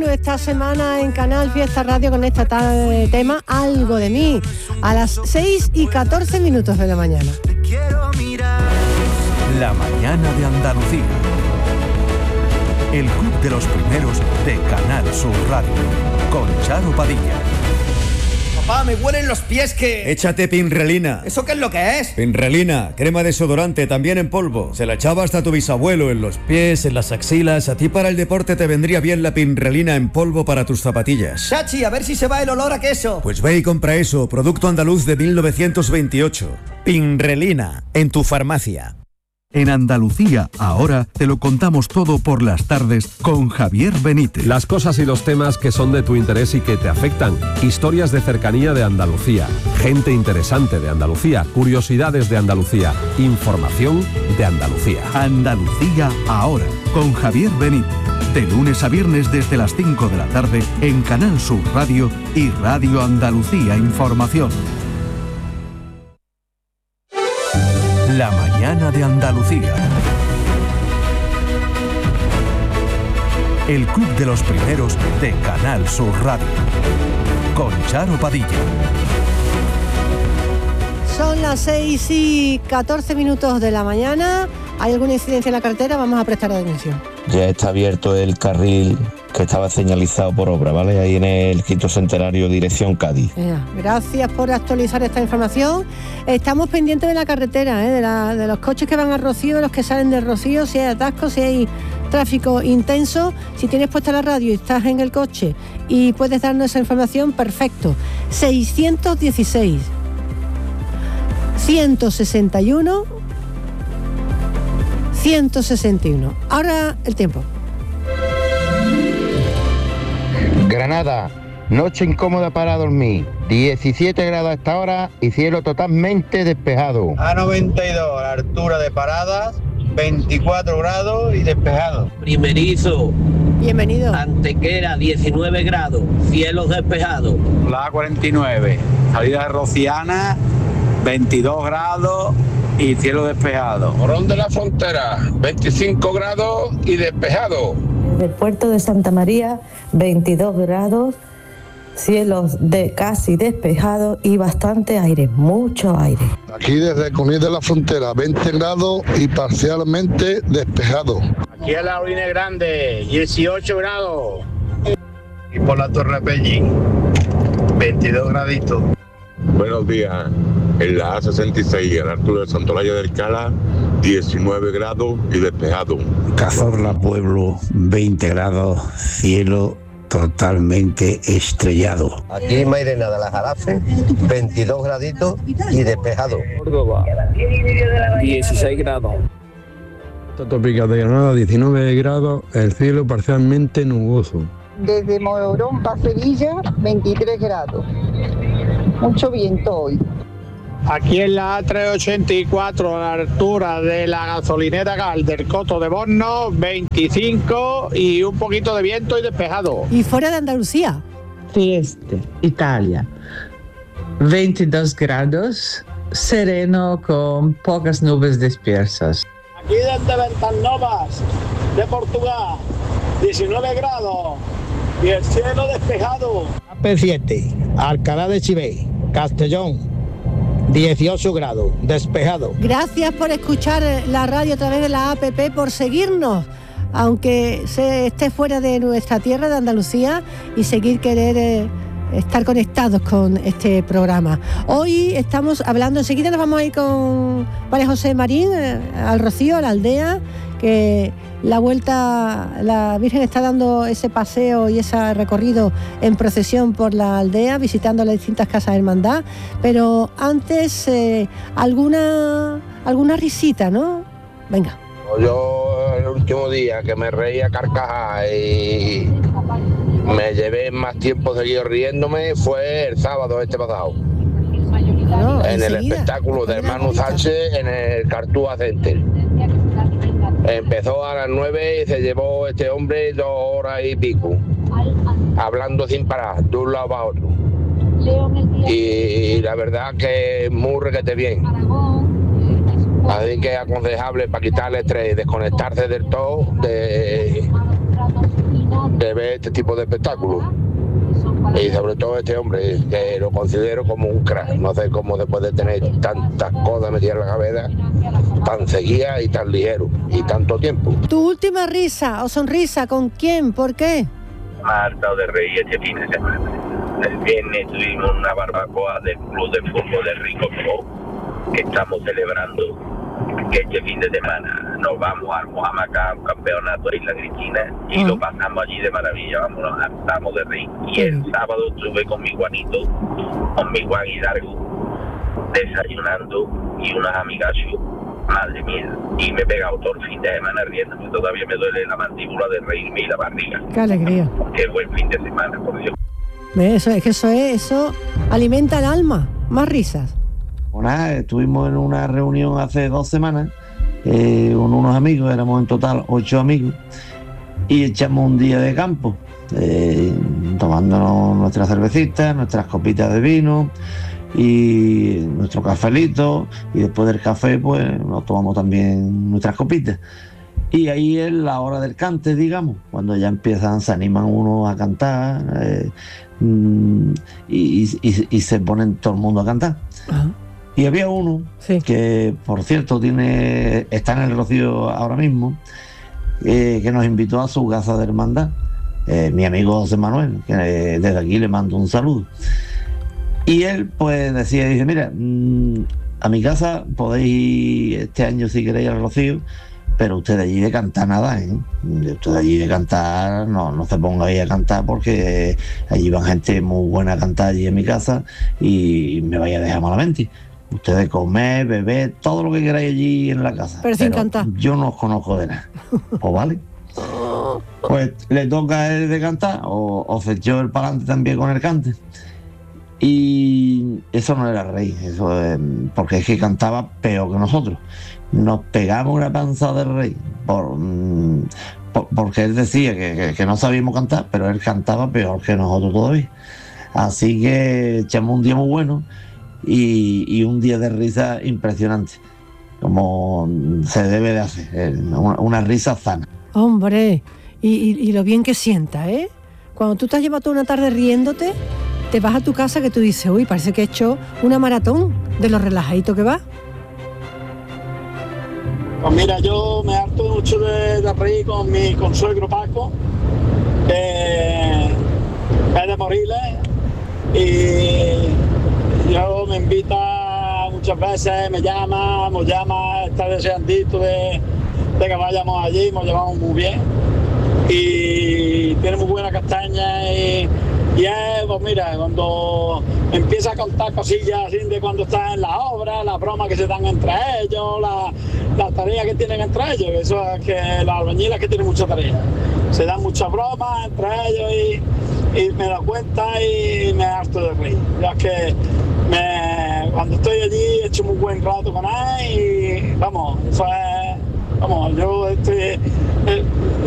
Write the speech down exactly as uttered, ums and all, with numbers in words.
esta semana en Canal Fiesta Radio con este tema Algo de mí, a las seis y catorce minutos de la mañana. La mañana de Andalucía. El club de los primeros de Canal Sur Radio, con Charo Padilla. Papá, me huelen los pies que... Échate Pinrelina. ¿Eso qué es lo que es? Pinrelina, crema desodorante, también en polvo. Se la echaba hasta tu bisabuelo en los pies, en las axilas. A ti para el deporte te vendría bien la Pinrelina en polvo para tus zapatillas. Chachi, a ver si se va el olor a queso. Pues ve y compra eso, producto andaluz de mil novecientos veintiocho. Pinrelina, en tu farmacia. En Andalucía, ahora te lo contamos todo por las tardes con Javier Benítez. Las cosas y los temas que son de tu interés y que te afectan. Historias de cercanía de Andalucía. Gente interesante de Andalucía. Curiosidades de Andalucía. Información de Andalucía. Andalucía, ahora, con Javier Benítez. De lunes a viernes desde las cinco de la tarde en Canal Sur Radio y Radio Andalucía Información. La mañana de Andalucía. El club de los primeros de Canal Sur Radio, con Charo Padilla. Son las seis y catorce minutos de la mañana. ¿Hay alguna incidencia en la carretera? Vamos a prestar atención. Ya está abierto el carril que estaba señalizado por obra, ¿vale? Ahí en el quinto centenario, dirección Cádiz. Ya, gracias por actualizar esta información. Estamos pendientes de la carretera, ¿eh? de, la, de los coches que van a Rocío, de los que salen de Rocío, si hay atascos, si hay tráfico intenso. Si tienes puesta la radio y estás en el coche y puedes darnos esa información, perfecto. seiscientos dieciséis, ciento sesenta y uno, ciento sesenta y uno. Ahora el tiempo. Granada, noche incómoda para dormir, diecisiete grados a esta hora y cielo totalmente despejado. A noventa y dos, a la altura de Paradas, veinticuatro grados y despejado. Primerizo. Bienvenido. Antequera, diecinueve grados, cielos despejados. La A cuarenta y nueve, salida de Rociana, veintidós grados y cielo despejado. Morón de la Frontera, veinticinco grados y despejado. Del puerto de Santa María, veintidós grados, cielos de casi despejados y bastante aire, mucho aire. Aquí desde Conil de la Frontera, veinte grados y parcialmente despejado. Aquí en la Orina Grande, dieciocho grados. Y por la Torre Pellín, veintidós graditos. Buenos días. En la A sesenta y seis, a la altura de Santolaya del Cala, diecinueve grados y despejado. Cazorla Pueblo, veinte grados, cielo totalmente estrellado. Aquí en Mairena de la Jarafe, veintidós graditos y despejado. Córdoba, dieciséis grados. Tópica de Granada, diecinueve grados, el cielo parcialmente nuboso. Desde Morón para Sevilla, veintitrés grados. Mucho viento hoy. Aquí en la A trescientos ochenta y cuatro, a la altura de la gasolinera Gal del Coto de Borno, veinticinco y un poquito de viento y despejado. ¿Y fuera de Andalucía? Trieste, Italia, veintidós grados, sereno con pocas nubes dispersas. Aquí desde Ventasnovas, de Portugal, diecinueve grados y el cielo despejado. A P siete, Alcalá de Chivey, Castellón, dieciocho grados, despejado. Gracias por escuchar la radio a través de la A P P, por seguirnos, aunque se esté fuera de nuestra tierra, de Andalucía, y seguir querer eh, estar conectados con este programa. Hoy estamos hablando, enseguida nos vamos a ir con María José Marín, eh, al Rocío, a la aldea, que la vuelta, la Virgen está dando ese paseo y ese recorrido en procesión por la aldea, visitando las distintas casas de hermandad, pero antes eh, alguna alguna risita, ¿no? Venga. Yo el último día que me reía carcajadas y me llevé más tiempo seguido riéndome fue el sábado este pasado. No, en el espectáculo de Hermano Sánchez en el Cartúa Center. Empezó a las nueve y se llevó este hombre dos horas y pico, hablando sin parar, de un lado para otro. Y la verdad que es muy requete bien. Así que es aconsejable para quitarle estrés, desconectarse del todo de, de de ver este tipo de espectáculos. Y sobre todo este hombre, que lo considero como un crack. No sé cómo después de tener tantas cosas metidas en la cabeza, tan seguida y tan ligero, y tanto tiempo. ¿Tu última risa o sonrisa con quién? ¿Por qué? Marta de Rey este fin de semana. El viernes tuvimos una barbacoa del Club de Fútbol de Rico Pro, que estamos celebrando que este fin de semana nos vamos a Mohamacá, un campeonato de Isla Cristina, y uh-huh. lo pasamos allí de maravilla. Vámonos, estamos de Rey. Y el sábado estuve con mi Juanito, con mi Juan Hidalgo, desayunando, y unas amigas, madre mía, y me he pegado todo el fin de semana riéndome. Todavía me duele la mandíbula de reírme y la barriga. Qué alegría. Qué buen fin de semana, por Dios. Eso es que eso es, eso alimenta el alma. Más risas. Bueno, estuvimos en una reunión hace dos semanas eh, con unos amigos, éramos en total ocho amigos, y echamos un día de campo, eh, tomándonos nuestras cervecitas, nuestras copitas de vino y nuestro cafelito, y después del café pues nos tomamos también nuestras copitas. Y ahí es la hora del cante, digamos, cuando ya empiezan, se animan unos a cantar eh, y, y, y se ponen todo el mundo a cantar. Uh-huh. Y había uno sí. que, por cierto, tiene está en el Rocío ahora mismo, eh, que nos invitó a su casa de hermandad, eh, mi amigo José Manuel, que eh, desde aquí le mando un saludo. Y él pues decía, dice, mira, mmm, a mi casa podéis ir este año si queréis al Rocío, pero usted de allí de cantar nada, ¿eh? Usted de allí de cantar, no, no se ponga ahí a cantar, porque allí van gente muy buena a cantar allí en mi casa y me vaya a dejar malamente. Ustedes comer, beber, todo lo que queráis allí en la casa. Pero sin cantar. Yo no os conozco de nada. ¿O vale? Pues le toca a él de cantar, o, o se echó el palante también con el cante. Y eso no era Rey, eso es, porque es que cantaba peor que nosotros. Nos pegamos una panza de Rey por, por, porque él decía que, que, que no sabíamos cantar, pero él cantaba peor que nosotros todavía. Así que echamos un día muy bueno y, y un día de risa impresionante, como se debe de hacer, una, una risa sana. Hombre, y, y, y lo bien que sienta, ¿eh? Cuando tú te has llevado toda una tarde riéndote, te vas a tu casa que tú dices, uy, parece que he hecho una maratón de lo relajadito que va. Pues mira, yo me harto mucho de, de reír con mi consuegro Paco, que es de Moriles, y yo me invita muchas veces, me llama, nos llama, está deseandito de, de que vayamos allí, nos llevamos muy bien, y tiene muy buena castaña, y Y es, pues mira, cuando empieza a contar cosillas así de cuando están en la obra, las bromas que se dan entre ellos, las la tareas que tienen entre ellos, eso es que las albañiles que tienen muchas tareas. Se dan muchas bromas entre ellos y, y me da cuenta y me harto de reír. Ya que me, cuando estoy allí he hecho muy buen rato con él y vamos, eso es, vamos, yo estoy,